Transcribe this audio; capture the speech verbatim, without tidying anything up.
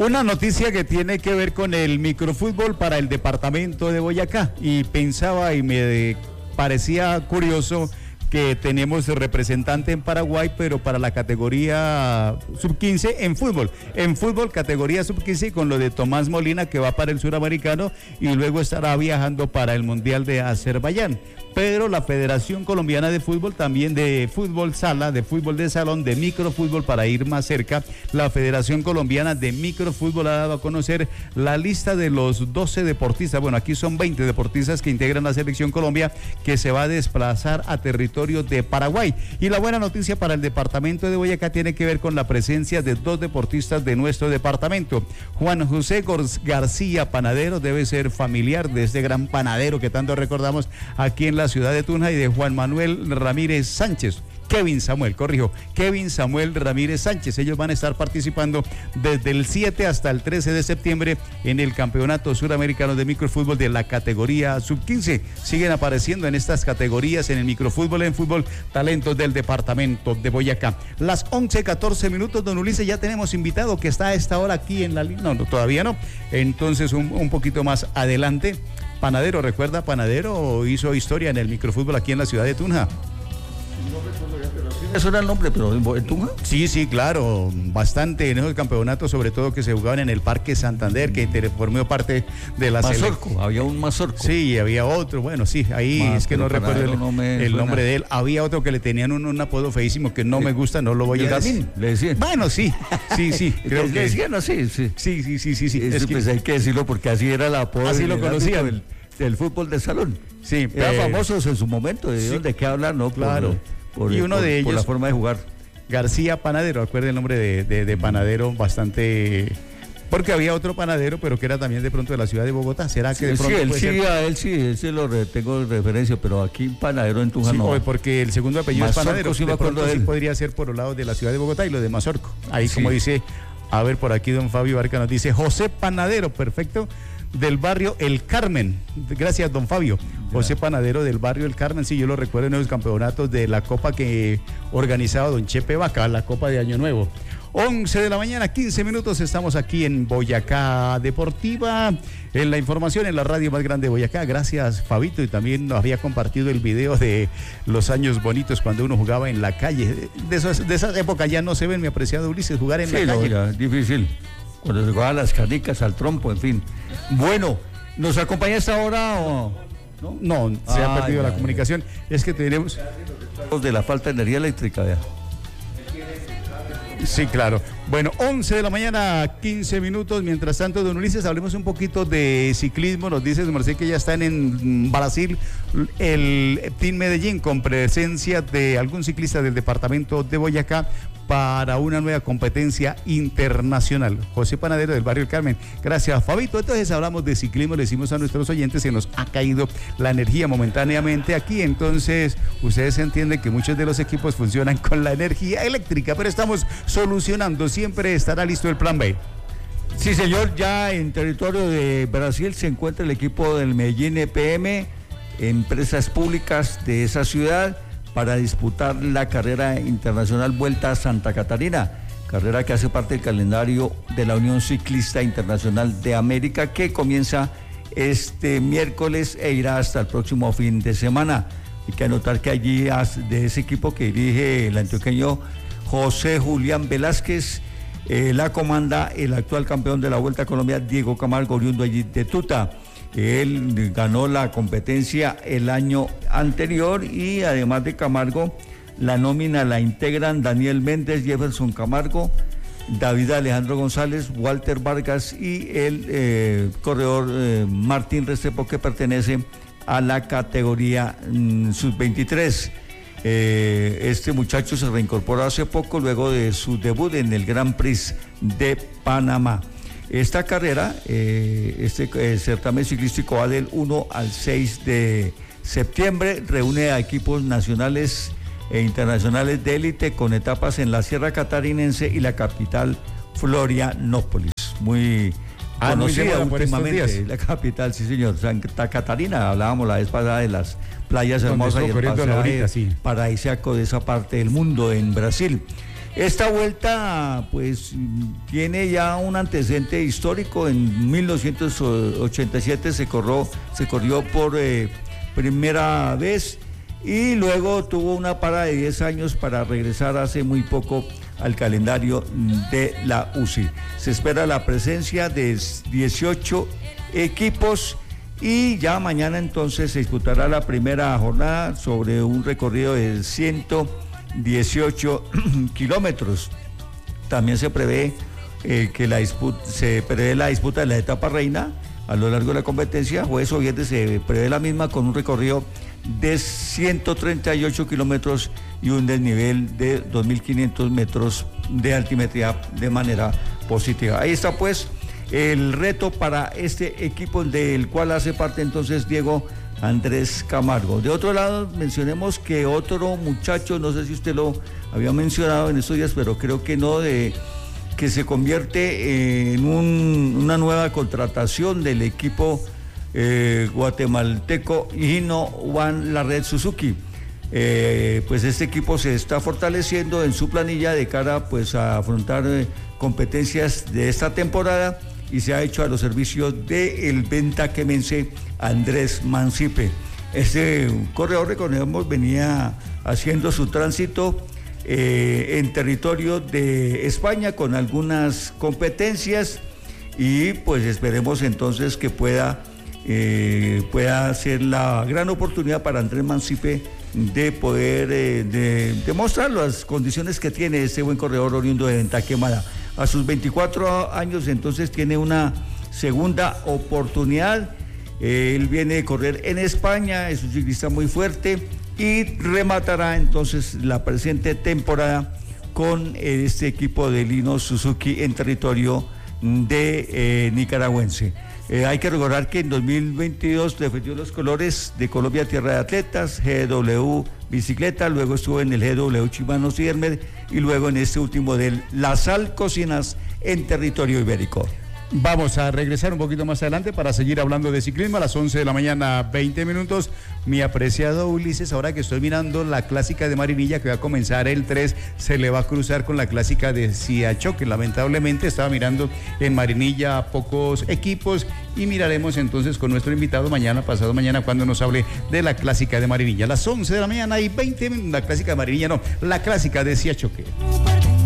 Una noticia que tiene que ver con el microfútbol para el departamento de Boyacá, y pensaba y me parecía curioso que tenemos representante en Paraguay, pero para la categoría sub quince en fútbol. En fútbol, categoría sub quince, con lo de Tomás Molina, que va para el suramericano y luego estará viajando para el Mundial de Azerbaiyán. Pero la Federación Colombiana de Fútbol, también de fútbol sala, de fútbol de salón, de microfútbol, para ir más cerca, la Federación Colombiana de Microfútbol ha dado a conocer la lista de los doce deportistas, bueno, aquí son veinte deportistas que integran la Selección Colombia, que se va a desplazar a territorio de Paraguay. Y la buena noticia para el departamento de Boyacá tiene que ver con la presencia de dos deportistas de nuestro departamento. Juan José García Panadero, debe ser familiar de este gran panadero que tanto recordamos aquí en la ciudad de Tunja, y de Juan Manuel Ramírez Sánchez. Kevin Samuel, corrijo, Kevin Samuel Ramírez Sánchez. Ellos van a estar participando desde el siete hasta el trece de septiembre en el Campeonato Suramericano de Microfútbol de la categoría sub quince. Siguen apareciendo en estas categorías en el microfútbol, en fútbol, talentos del departamento de Boyacá. Las once catorce minutos, don Ulises, ya tenemos invitado que está a esta hora aquí en la línea. No, no, todavía no. Entonces, un, un poquito más adelante. Panadero, ¿recuerda? Panadero hizo historia en el microfútbol aquí en la ciudad de Tunja. ¿Eso era el nombre, pero en Tunja? Sí, sí, claro, bastante en esos campeonatos, sobre todo que se jugaban en el Parque Santander, que formó parte de la Mazorco, sele... había un Mazorco. Sí, había otro, bueno, sí, ahí Más, es que no recuerdo el, no el nombre de él. Había otro que le tenían un, un apodo feísimo que no me gusta, no lo voy a decir. Le decían. Bueno, sí, sí, sí. Creo que decían así, sí. Sí, sí, sí, sí. sí. Es, es que... Pues hay que decirlo porque así era el apodo. Así lo conocían. Del, del fútbol de salón. Sí. Eran eh... famosos en su momento, de, sí. de qué hablar, ¿no? Claro. Por, por, y uno por, de ellos, por la forma de jugar. García Panadero, recuerda el nombre de, de, de Panadero, bastante... Porque había otro panadero, pero que era también de pronto de la ciudad de Bogotá. ¿Será que sí, de pronto sí, él puede sí, ser? a él sí, él sí lo re, tengo de referencia, pero aquí Panadero en Tunja sí, no. Porque el segundo apellido Mazorco, es Panadero, sí, de pronto sí podría ser por el lado de la ciudad de Bogotá y lo de Mazorco. Ahí sí. Como dice, a ver, por aquí don Fabio Barca nos dice, José Panadero, perfecto, del barrio El Carmen. Gracias, don Fabio. José Panadero del barrio El Carmen, sí, yo lo recuerdo en los campeonatos de la Copa que organizaba don Chepe Vaca, la Copa de Año Nuevo. once de la mañana, quince minutos, estamos aquí en Boyacá Deportiva, en la información en la radio más grande de Boyacá. Gracias, Fabito, y también nos había compartido el video de los años bonitos cuando uno jugaba en la calle. De esas, de esas épocas ya no se ven, mi apreciado Ulises, jugar en sí, la calle. Sí, no, ya, difícil. Cuando se jugaban las canicas al trompo, en fin. Bueno, ¿nos acompaña esta hora o...? No, no se ah, ha perdido ya, la comunicación. Ya. Es que tenemos... De la falta de energía eléctrica, ya. Sí, claro. Bueno, once de la mañana, quince minutos. Mientras tanto, don Ulises, hablemos un poquito de ciclismo. Nos dice don Marcelo que ya están en Brasil el Team Medellín con presencia de algún ciclista del departamento de Boyacá para una nueva competencia internacional. José Panadero del barrio El Carmen. Gracias, Fabito. Entonces hablamos de ciclismo, le decimos a nuestros oyentes, se nos ha caído la energía momentáneamente aquí, entonces ustedes entienden que muchos de los equipos funcionan con la energía eléctrica, pero estamos solucionando, siempre estará listo el plan B. Sí, señor, ya en territorio de Brasil se encuentra el equipo del Medellín E P M, empresas públicas de esa ciudad, para disputar la carrera internacional Vuelta a Santa Catarina, carrera que hace parte del calendario de la Unión Ciclista Internacional de América, que comienza este miércoles e irá hasta el próximo fin de semana. Hay que anotar que allí de ese equipo que dirige el antioqueño José Julián Velázquez, eh, la comanda el actual campeón de la Vuelta a Colombia, Diego Camargo, oriundo allí de Tuta. Él ganó la competencia el año anterior y además de Camargo, la nómina la integran Daniel Méndez, Jefferson Camargo, David Alejandro González, Walter Vargas y el eh, corredor eh, Martín Restrepo, que pertenece a la categoría mm, sub veintitrés. Eh, este muchacho se reincorporó hace poco luego de su debut en el Grand Prix de Panamá. Esta carrera, eh, este eh, certamen ciclístico va del uno al seis de septiembre, reúne a equipos nacionales e internacionales de élite con etapas en la Sierra Catarinense y la capital Florianópolis. Muy ah, conocida muy últimamente, la capital, sí señor, Santa Catarina, hablábamos la vez pasada de las playas hermosas y el pasaje sí. paradisíaco de esa parte del mundo en Brasil. Esta vuelta pues tiene ya un antecedente histórico. En mil novecientos ochenta y siete se corrió, se corrió por eh, primera vez y luego tuvo una parada de diez años para regresar hace muy poco al calendario de la U C I. Se espera la presencia de dieciocho equipos y ya mañana entonces se disputará la primera jornada sobre un recorrido de ciento dieciocho kilómetros. También se prevé eh, que la disputa, se prevé la disputa de la etapa reina a lo largo de la competencia. Jueves o viernes se prevé la misma con un recorrido de ciento treinta y ocho kilómetros y un desnivel de dos mil quinientos metros de altimetría de manera positiva. Ahí está pues el reto para este equipo del cual hace parte entonces Diego Andrés Camargo. De otro lado, mencionemos que otro muchacho, no sé si usted lo había mencionado en estos días, pero creo que no, de que se convierte en un, una nueva contratación del equipo eh, guatemalteco Hino One La Red Suzuki. Eh, pues este equipo se está fortaleciendo en su planilla de cara pues a afrontar eh, competencias de esta temporada y se ha hecho a los servicios del ventaquemense Andrés Mancipe. Este corredor, recordemos, venía haciendo su tránsito eh, en territorio de España con algunas competencias y pues esperemos entonces que pueda, eh, pueda ser la gran oportunidad para Andrés Mancipe de poder eh, de, demostrar las condiciones que tiene este buen corredor oriundo de Ventaquemada. A sus veinticuatro años entonces tiene una segunda oportunidad. Eh, él viene de correr en España, es un ciclista muy fuerte y rematará entonces la presente temporada con este equipo de Hino Suzuki en territorio de eh, nicaragüense. Eh, hay que recordar que en dos mil veintidós defendió los colores de Colombia Tierra de Atletas, G W Bicicleta, luego estuvo en el G W Chimanos y Hermes y luego en este último del La Sal Cocinas en territorio ibérico. Vamos a regresar un poquito más adelante para seguir hablando de ciclismo a las once de la mañana, veinte minutos. Mi apreciado Ulises, ahora que estoy mirando la clásica de Marinilla que va a comenzar el tres, se le va a cruzar con la clásica de Siachoque. Lamentablemente estaba mirando en Marinilla pocos equipos y miraremos entonces con nuestro invitado mañana, pasado mañana, cuando nos hable de la clásica de Marinilla. A las once de la mañana y veinte minutos, la clásica de Marinilla no, la clásica de Siachoque.